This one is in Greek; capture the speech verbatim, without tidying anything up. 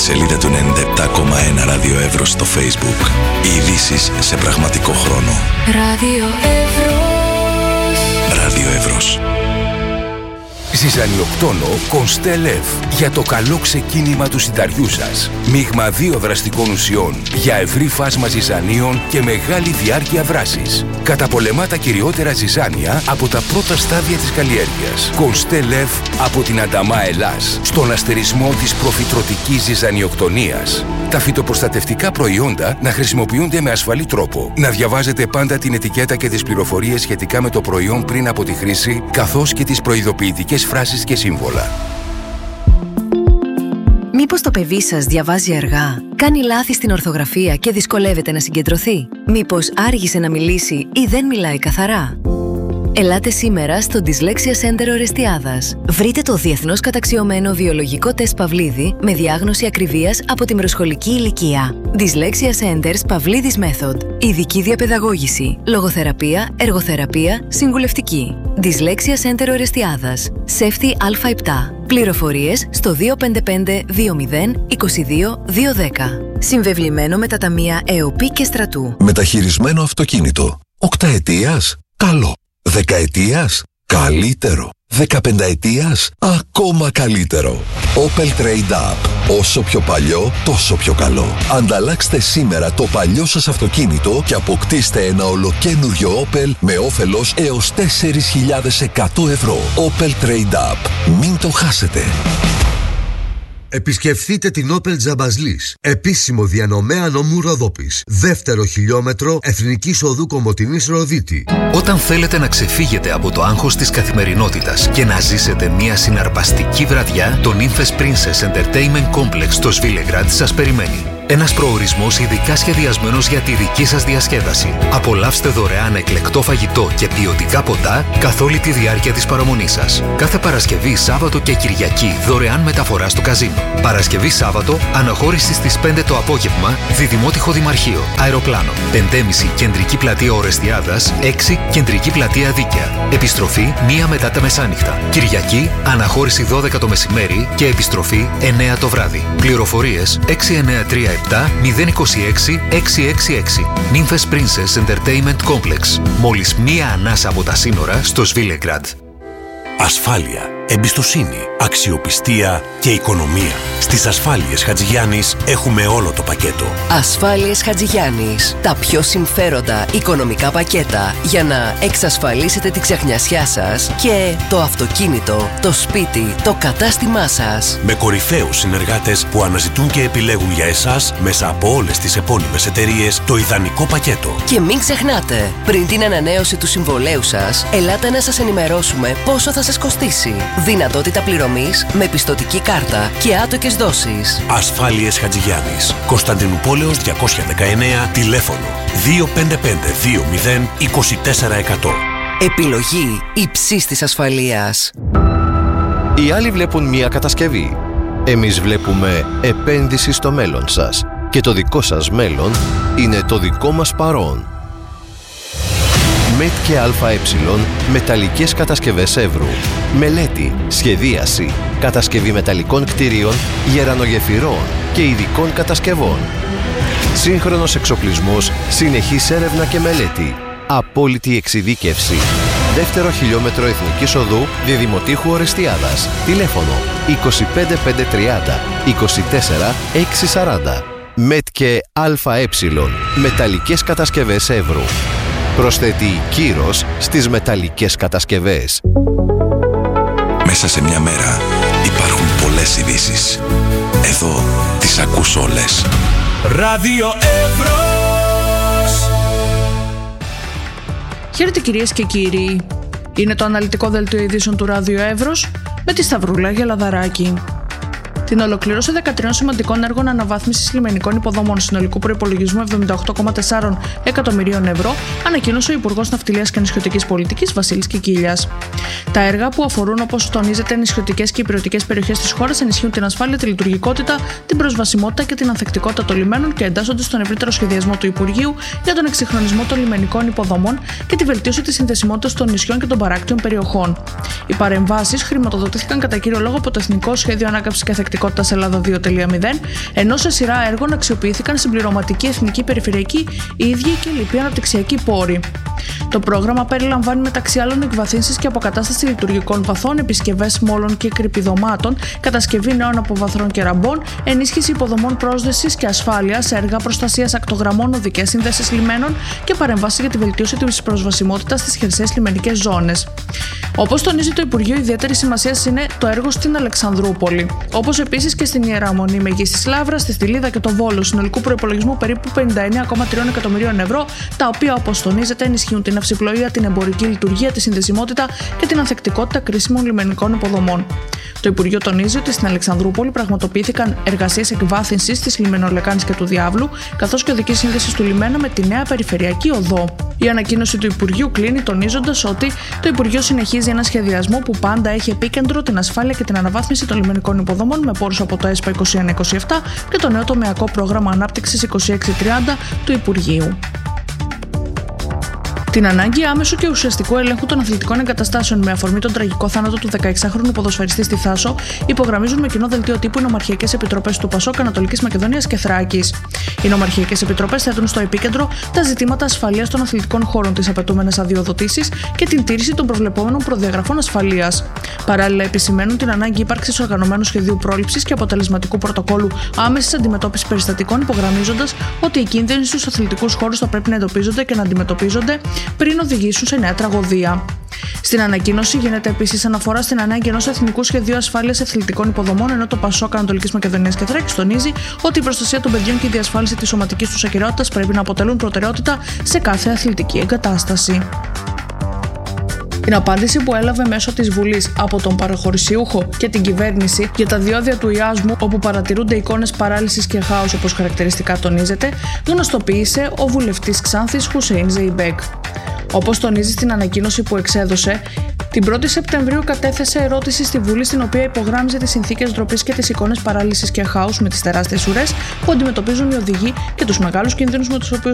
σελίδα του ενενήντα επτά κόμμα ένα Ράδιο Εύρος στο Facebook. Οι ειδήσεις σε πραγματικό χρόνο. Ράδιο Εύρος. Ράδιο Εύρος. Ζυζανιοκτόνο Κονστέλεφ για το καλό ξεκίνημα του συνταριού σας. Μείγμα δύο δραστικών ουσιών για ευρύ φάσμα ζυζανίων και μεγάλη διάρκεια βράσης. Καταπολεμά τα κυριότερα ζυζάνια από τα πρώτα στάδια της καλλιέργειας. Κονστέλεφ από την Ανταμά Ελλάς, στον αστερισμό της προφυτρωτικής ζυζανιοκτονίας. Τα φυτοπροστατευτικά προϊόντα να χρησιμοποιούνται με ασφαλή τρόπο. Να διαβάζετε πάντα την ετικέτα και τις πληροφορίες σχετικά με το προϊόν πριν από τη χρήση, καθώς και τις προειδοποιητικές φράσεις και σύμβολα. Μήπως το παιδί σας διαβάζει αργά, κάνει λάθη στην ορθογραφία και δυσκολεύεται να συγκεντρωθεί? Μήπως άργησε να μιλήσει ή δεν μιλάει καθαρά? Ελάτε σήμερα στο Dyslexia Center Ορεστιάδας. Βρείτε το διεθνώς καταξιωμένο βιολογικό τεστ Παυλίδη με διάγνωση ακριβίας από την προσχολική ηλικία. Dyslexia Centers Παυλίδης Method. Ειδική διαπαιδαγώγηση, λογοθεραπεία, εργοθεραπεία, συμβουλευτική. Dyslexia Center Ορεστιάδας. Σέφτη Α επτά. Πληροφορίες στο δύο πέντε πέντε δύο μηδέν είκοσι δύο δύο δέκα. Συμβεβλημένο με τα ταμεία ΕΟΠΗ και Στρατού. Μεταχειρισμένο αυτοκίνητο. Οκταετίας. Καλό. Δεκαετίας, καλύτερο. Δεκαπενταετίας, ακόμα καλύτερο. Opel Trade Up. Όσο πιο παλιό, τόσο πιο καλό. Ανταλλάξτε σήμερα το παλιό σας αυτοκίνητο και αποκτήστε ένα ολοκαίνουργιο Opel με όφελος έως τέσσερις χιλιάδες εκατό ευρώ. Opel Trade Up. Μην το χάσετε. Επισκεφθείτε την Όπελ Τζαμπαζλής, επίσημο διανομέα νομού Ροδόπης. Δεύτερο χιλιόμετρο Εθνικής Οδού Κομοτηνής Ροδίτη. Όταν θέλετε να ξεφύγετε από το άγχος της καθημερινότητας και να ζήσετε μια συναρπαστική βραδιά, το Nymphes Princess Entertainment Complex στο Σβίλεγκραντ σας περιμένει. Ένας προορισμός ειδικά σχεδιασμένος για τη δική σας διασκέδαση. Απολαύστε δωρεάν εκλεκτό φαγητό και ποιοτικά ποτά καθ' όλη τη διάρκεια της παραμονής σας. Κάθε Παρασκευή, Σάββατο και Κυριακή δωρεάν μεταφορά στο καζίνο. Παρασκευή Σάββατο, αναχώρηση στις πέντε το απόγευμα, Διδημότυχο Δημαρχείο, αεροπλάνο. πέντε και μισή Κεντρική Πλατεία Ορεστιάδας, έξι Κεντρική Πλατεία Δίκαια. Επιστροφή μία μετά τα μεσάνυχτα. Κυριακή, αναχώρηση δώδεκα το μεσημέρι και επιστροφή εννέα το βράδυ. Πληροφορίες έξι εννέα τρία επτά μηδέν είκοσι έξι εξακόσια εξήντα έξι. Nymphes Princess Entertainment Complex. Μόλις μία ανάσα από τα σύνορα στο Σβίλεγκραντ. Ασφάλεια, εμπιστοσύνη, αξιοπιστία και οικονομία. Στις Ασφάλειες Χατζηγιάννης έχουμε όλο το πακέτο. Ασφάλειες Χατζηγιάννης. Τα πιο συμφέροντα οικονομικά πακέτα για να εξασφαλίσετε τη ξεχνιασιά σας και το αυτοκίνητο, το σπίτι, το κατάστημά σας. Με κορυφαίους συνεργάτες που αναζητούν και επιλέγουν για εσάς μέσα από όλες τις επώνυμες εταιρείες το ιδανικό πακέτο. Και μην ξεχνάτε, πριν την ανανέωση του συμβολέου σας, ελάτε να σας ενημερώσουμε πόσο θα σας κοστίσει. Δυνατότητα πληρωμής με πιστωτική κάρτα και άτοκες δόσεις. Ασφάλειες Χατζηγιάννης. Κωνσταντινούπολεως διακόσια δεκαεννέα, τηλέφωνο δύο πέντε πέντε δύο μηδέν είκοσι τέσσερα εκατό. Επιλογή υψής της ασφαλείας. Οι άλλοι βλέπουν μία κατασκευή. Εμείς βλέπουμε επένδυση στο μέλλον σας. Και το δικό σας μέλλον είναι το δικό μας παρόν. ΜΕΤ και ΑΕ μεταλλικές κατασκευές Εύρου. Μελέτη, σχεδίαση, κατασκευή μεταλλικών κτίριων, γερανογεφυρών και ειδικών κατασκευών. Σύγχρονος εξοπλισμός, συνεχής έρευνα και μελέτη. Απόλυτη εξειδίκευση. Δεύτερο χιλιόμετρο Εθνικής Οδού Διδημοτύχου Ορεστιάδας. Τηλέφωνο είκοσι πέντε πεντακόσια τριάντα είκοσι τέσσερα εξακόσια σαράντα. ΜΕΤ και ΑΕ μεταλλικές κατασκευές Εύρου. Προσθέτει κύρος στις μεταλλικές κατασκευές. Μέσα σε μια μέρα υπάρχουν πολλές ειδήσεις. Εδώ τις ακούς όλες. Ράδιο Εύρος. Χαίρετε κυρίες και κύριοι. Είναι το αναλυτικό δελτίο ειδήσεων του Ράδιο Εύρος με τη Σταυρούλα Γελαδαράκη. Την ολοκλήρωση δεκατρία σημαντικών έργων αναβάθμισης λιμενικών υποδομών συνολικού προϋπολογισμού εβδομήντα οκτώ κόμμα τέσσερα εκατομμυρίων ευρώ ανακοίνωσε ο Υπουργός Ναυτιλίας και Νησιωτικής Πολιτικής Βασίλης Κικίλιας. Τα έργα που αφορούν, όπως τονίζεται, νησιωτικές και υπηρετικές περιοχές της χώρας ενισχύουν την ασφάλεια, τη λειτουργικότητα, την προσβασιμότητα και την ανθεκτικότητα των λιμένων και εντάσσονται στον ευρύτερο σχεδιασμό του Υπουργείου για τον εξυγχρονισμό των λιμενικών υποδομών και τη βελτίωση της συνδεσιμότητας των νησιών και των παράκτιων περιοχών. Οι παρεμβάσεις χρηματοδοτήθηκαν κατά κύριο λόγο από το Εθνικό Σχέδιο Ανάκαμψης και Ανθεκτικότητας ανταγωνιστικότητας Ελλάδα δύο τελεία μηδέν, ενώ σε σειρά έργων αξιοποιήθηκαν συμπληρωματική εθνική, περιφερειακή, ίδιοι και λοιποί αναπτυξιακοί πόροι. Το πρόγραμμα περιλαμβάνει μεταξύ άλλων εκβαθύνσεις και αποκατάσταση λειτουργικών βαθών, επισκευές μόλων και κρυπηδωμάτων, κατασκευή νέων αποβαθρών και ραμπών, ενίσχυση υποδομών πρόσδεσης και ασφάλειας, έργα προστασίας ακτογραμμών, οδικές σύνδεσεις λιμένων και παρεμβάσεις για τη βελτίωση της προσβασιμότητας στις χερσαίες λιμενικές ζώνες. Όπως τονίζει το Υπουργείο, ιδιαίτερη σημασία είναι το έργο στην Αλεξανδρούπολη. Όπως επίσης και στην Ιερά Μονή Μεγής της Λαύρας, στη Στυλίδα και το Βόλο, συνολικού προϋπολογισμού περίπου πενήντα εννέα κόμμα τρία εκατομμυρίων ευρώ, τα οποία, όπως τονίζεται, ενισχύουν την ναυσιπλοεία, την εμπορική λειτουργία, τη συνδεσιμότητα και την ανθεκτικότητα κρίσιμων λιμενικών υποδομών. Το Υπουργείο τονίζει ότι στην Αλεξανδρούπολη πραγματοποιήθηκαν εργασίες εκβάθυνσης της λιμενολεκάνης και του Διάβλου, καθώς και οδικής σύνδεσης του λιμένα με τη νέα περιφερειακή οδό. Η ανακοίνωση του Υπουργείου κλείνει τονίζοντας ότι το Υπουργείο συνεχίζει ένα σχεδιασμό που πάντα έχει επίκεντρο την ασφάλεια και την αναβάθμιση των λιμενικών υποδομών με πόρους από το ΕΣΠΑ είκοσι ένα είκοσι επτά και το νέο τομεακό πρόγραμμα ανάπτυξης είκοσι έξι τριάντα του Υπουργείου. Την ανάγκη άμεσου και ουσιαστικού ελέγχου των αθλητικών εγκαταστάσεων με αφορμή τον τραγικό θάνατο του δεκαεξάχρονου ποδοσφαιριστή στη Θάσο υπογραμμίζουν με κοινό δελτίο τύπου οι νομαρχιακές επιτροπές του ΠΑΣΟΚ, Ανατολικής Μακεδονίας και Θράκης. Οι νομαρχιακές επιτροπές θέτουν στο επίκεντρο τα ζητήματα ασφαλείας των αθλητικών χώρων, τις απαιτούμενες αδειοδοτήσεις και την τήρηση των προβλεπόμενων προδιαγραφών ασφαλείας. Παράλληλα, επισημαίνουν την ανάγκη ύπαρξης οργανωμένου σχεδίου πρόληψης και αποτελεσματικού πρωτοκόλου άμεσης αντιμετώπισης περιστατικών, υπογραμμίζοντας ότι οι κίνδυνοι στους αθλητικούς χώρους θα πρέπει να εντοπίζονται και να αντιμετωπίζονται πριν οδηγήσουν σε νέα τραγωδία. Στην ανακοίνωση γίνεται επίσης αναφορά στην ανάγκη ενός εθνικού σχεδίου ασφάλειας αθλητικών υποδομών, ενώ το ΠΑΣΟΚ Ανατολικής Μακεδονίας και Θράκης τονίζει ότι η προστασία των παιδιών και η διασφάλιση της σωματικής τους ακεραιότητας πρέπει να αποτελούν προτεραιότητα σε κάθε αθλητική εγκατάσταση. Την απάντηση που έλαβε μέσω της Βουλής από τον παραχωρησιούχο και την κυβέρνηση για τα διόδια του Ιάσμου, όπου παρατηρούνται εικόνες παράλυσης και χάους όπως χαρακτηριστικά τονίζεται, γνωστοποίησε ο βουλευτής Ξάνθης Χουσέιν Ζεϊμπέκ. Όπως τονίζει στην ανακοίνωση που εξέδωσε, την πρώτη Σεπτεμβρίου κατέθεσε ερώτηση στη Βουλή, στην οποία υπογράμμιζε τις συνθήκες ντροπής και τις εικόνες παράλυσης και χάους με τις τεράστιες ουρές που αντιμετωπίζουν οι οδηγοί και τους μεγάλους κινδύνους με τους οποίους